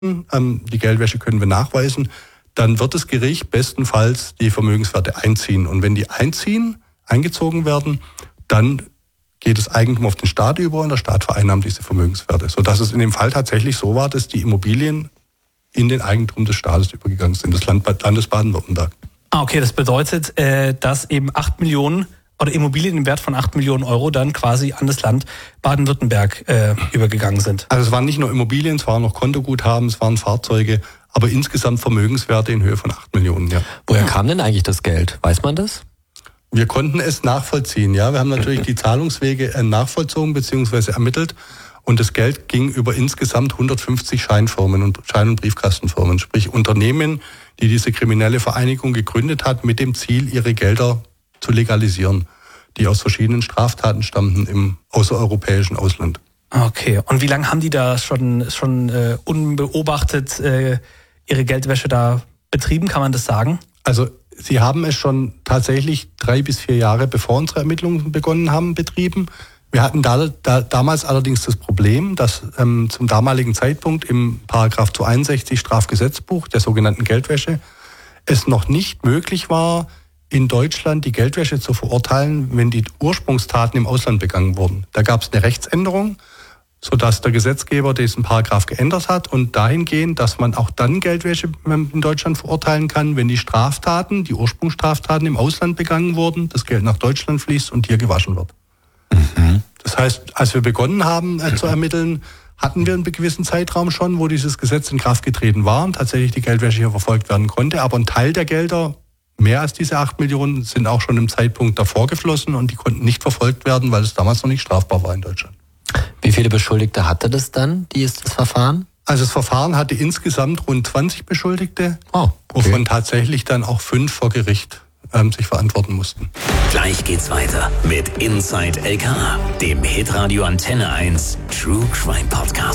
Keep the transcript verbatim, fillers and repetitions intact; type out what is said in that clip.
ähm, die Geldwäsche können wir nachweisen, dann wird das Gericht bestenfalls die Vermögenswerte einziehen. Und wenn die einziehen, eingezogen werden, dann geht das Eigentum auf den Staat über und der Staat vereinnahmt diese Vermögenswerte. Sodass es in dem Fall tatsächlich so war, dass die Immobilien in den Eigentum des Staates übergegangen sind, des Land, Landes Baden-Württemberg. Ah, okay, das bedeutet, äh, dass eben acht Millionen oder Immobilien im Wert von acht Millionen Euro dann quasi an das Land Baden-Württemberg äh, übergegangen sind. Also es waren nicht nur Immobilien, es waren noch Kontoguthaben, es waren Fahrzeuge, aber insgesamt Vermögenswerte in Höhe von acht Millionen, ja. Woher kam denn eigentlich das Geld? Weiß man das? Wir konnten es nachvollziehen, ja. Wir haben natürlich die Zahlungswege nachvollzogen bzw. ermittelt und das Geld ging über insgesamt hundertfünfzig Scheinfirmen und Schein- und Briefkastenfirmen, sprich Unternehmen, die diese kriminelle Vereinigung gegründet hat, mit dem Ziel, ihre Gelder zu legalisieren, die aus verschiedenen Straftaten stammten im außereuropäischen Ausland. Okay, und wie lange haben die da schon, schon äh, unbeobachtet äh, ihre Geldwäsche da betrieben, kann man das sagen? Also sie haben es schon tatsächlich drei bis vier Jahre, bevor unsere Ermittlungen begonnen haben, betrieben. Wir hatten da, da damals allerdings das Problem, dass ähm, zum damaligen Zeitpunkt im Paragraph zweihunderteinundsechzig Strafgesetzbuch der sogenannten Geldwäsche es noch nicht möglich war, in Deutschland die Geldwäsche zu verurteilen, wenn die Ursprungstaten im Ausland begangen wurden. Da gab es eine Rechtsänderung, sodass der Gesetzgeber diesen Paragraph geändert hat und dahingehend, dass man auch dann Geldwäsche in Deutschland verurteilen kann, wenn die Straftaten, die Ursprungsstraftaten im Ausland begangen wurden, das Geld nach Deutschland fließt und hier gewaschen wird. Mhm. Das heißt, als wir begonnen haben äh, zu ermitteln, hatten wir einen gewissen Zeitraum schon, wo dieses Gesetz in Kraft getreten war und tatsächlich die Geldwäsche hier verfolgt werden konnte. Aber ein Teil der Gelder, mehr als diese acht Millionen, sind auch schon im Zeitpunkt davor geflossen und die konnten nicht verfolgt werden, weil es damals noch nicht strafbar war in Deutschland. Wie viele Beschuldigte hatte das dann, die ist das Verfahren? Also das Verfahren hatte insgesamt rund zwanzig Beschuldigte, oh, okay. wovon tatsächlich dann auch fünf vor Gericht ähm, sich verantworten mussten. Gleich geht's weiter mit Inside L K, dem Hitradio Antenne eins True Crime Podcast.